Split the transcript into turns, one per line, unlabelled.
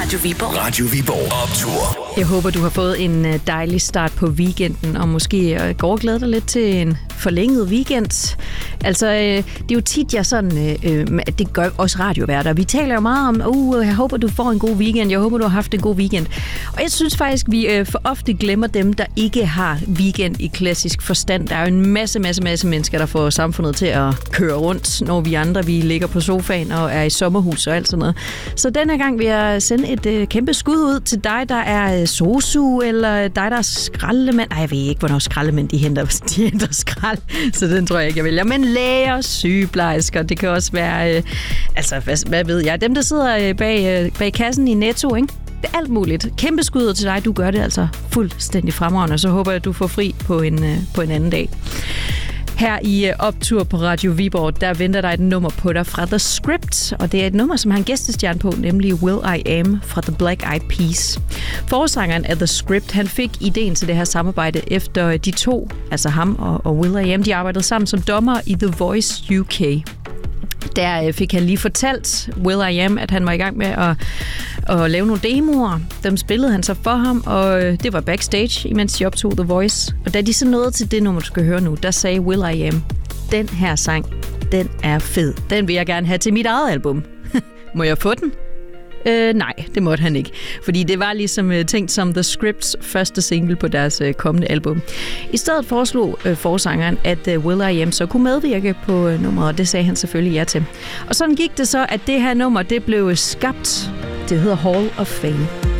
Radio Viborg.
Radio Viborg Optur.
Jeg håber, du har fået en dejlig start på weekenden, og måske går og glæder dig lidt til en forlænget weekend. Altså, det er jo tit, jeg sådan, det gør også radioværter. Vi taler jo meget om, jeg håber, du får en god weekend, jeg håber, du har haft en god weekend. Og jeg synes faktisk, vi for ofte glemmer dem, der ikke har weekend i klassisk forstand. Der er jo en masse mennesker, der får samfundet til at køre rundt, når vi andre, vi ligger på sofaen og er i sommerhus og alt sådan noget. Så denne gang vil jeg sende et kæmpe skud ud til dig, der er sosu, eller dig, der er skraldemand. Nej, jeg ved ikke, hvornår skraldemænd de henter skrald, så den tror jeg ikke, jeg vælger. Men læger, sygeplejersker, det kan også være, hvad ved jeg, dem, der sidder bag kassen i Netto, ikke? Det er alt muligt. Kæmpe skud til dig, du gør det altså fuldstændig fremragende, og så håber jeg, at du får fri på en anden dag. Her i Optur på Radio Viborg, der venter der et nummer på dig fra The Script, og det er et nummer, som har en gæstestjerne på, nemlig Will I Am fra The Black Eyed Peas. Forsangeren af The Script, han fik ideen til det her samarbejde efter de to, altså ham og Will I Am, de arbejdede sammen som dommer i The Voice UK. Der fik han lige fortalt Will I Am, at han var i gang med at lave nogle demoer. Dem spillede han så for ham, og det var backstage, imens de optog The Voice. Og da de så nåede til det nummer, du skal høre nu, der sagde Will I Am, den her sang, den er fed. Den vil jeg gerne have til mit eget album. Må jeg få den? Nej, det måtte han ikke. Fordi det var ligesom tænkt som The Scripts første single på deres kommende album. I stedet foreslog forsangeren, at Will I Am så kunne medvirke på nummeret, og det sagde han selvfølgelig ja til. Og sådan gik det så, at det her nummer, det blev skabt. Det hedder Hall of Fame.